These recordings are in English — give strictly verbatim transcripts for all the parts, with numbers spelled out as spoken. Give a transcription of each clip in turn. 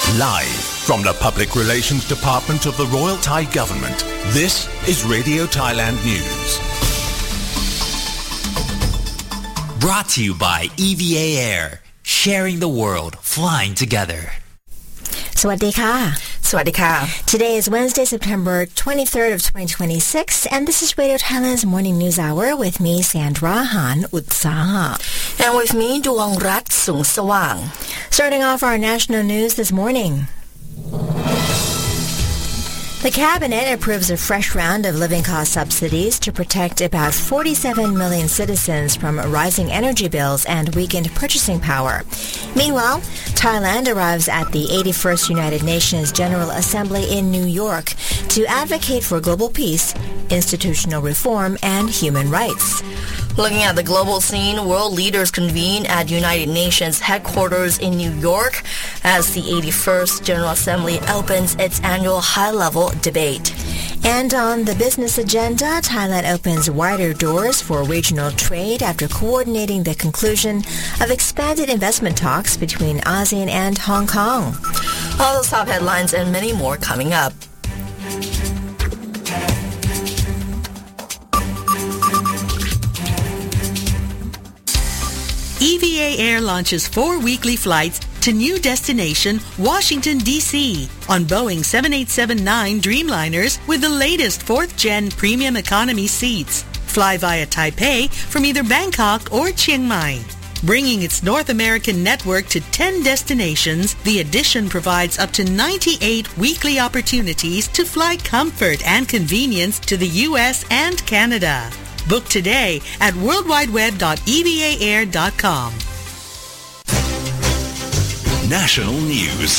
Live from the Public Relations Department of the Royal Thai Government, this is Radio Thailand News. Brought to you by อี วี เอ Air, sharing the world, flying together. สวัสดีค่ะสวัสดีค่ะ Today is Wednesday, September twenty-third of twenty twenty-six, and this is Radio Thailand's Morning News Hour with me, Sandra Han Utsaha. And with me, ดวงรัตน์สุงสว่าง Starting off our national news this morning. The Cabinet approves a fresh round of living cost subsidies to protect about forty-seven million citizens from rising energy bills and weakened purchasing power. Meanwhile, Thailand arrives at the eighty-first United Nations General Assembly in New York to advocate for global peace, institutional reform, and human rights. Looking at the global scene, world leaders convene at United Nations headquarters in New York as the eighty-first General Assembly opens its annual high-level debate. And on the business agenda, Thailand opens wider doors for regional trade after coordinating the conclusion of expanded investment talks between ASEAN and Hong Kong. All those top headlines and many more coming up. E V A Air launches four weekly flights to new destination Washington, D C on Boeing seven eighty-seven nine Dreamliners with the latest fourth-gen premium economy seats. Fly via Taipei from either Bangkok or Chiang Mai. Bringing its North American network to ten destinations, the addition provides up to ninety-eight weekly opportunities to fly comfort and convenience to the U S and Canada. Book today at world wide web dot e v a air dot com. National News.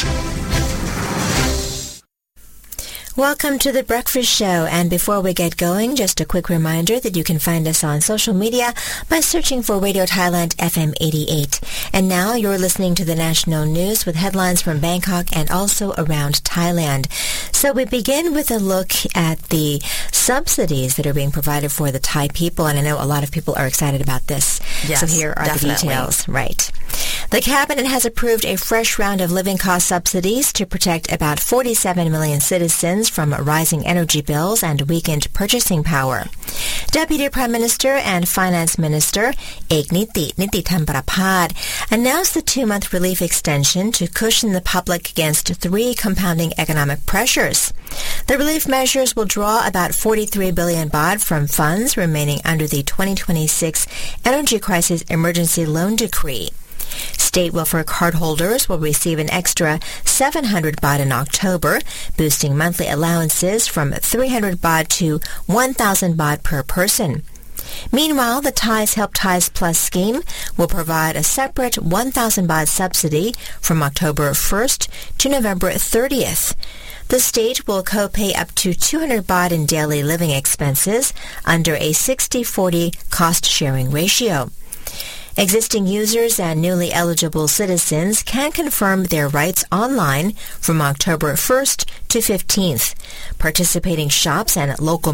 Welcome to the Breakfast Show, and before we get going, just a quick reminder that you can find us on social media by searching for Radio Thailand F M eighty-eight. And now you're listening to the national news with headlines from Bangkok and also around Thailand. So we begin with a look at the subsidies that are being provided for the Thai people, and I know a lot of people are excited about this. Yes, so here are definitely. the details. Right. The Cabinet has approved a fresh round of living cost subsidies to protect about forty-seven million citizens from rising energy bills and weakened purchasing power. Deputy Prime Minister and Finance Minister Ekniti Nitithamprapad announced the two-month relief extension to cushion the public against three compounding economic pressures. The relief measures will draw about forty-three billion baht from funds remaining under the twenty twenty-six Energy Crisis Emergency Loan Decree. State welfare cardholders will receive an extra seven hundred baht in October, boosting monthly allowances from three hundred baht to one thousand baht per person. Meanwhile, the Thais Help Thais Plus scheme will provide a separate one thousand baht subsidy from October first to November thirtieth. The state will co-pay up to two hundred baht in daily living expenses under a sixty forty cost-sharing ratio. Existing users and newly eligible citizens can confirm their rights online from October first to fifteenth. Participating shops and local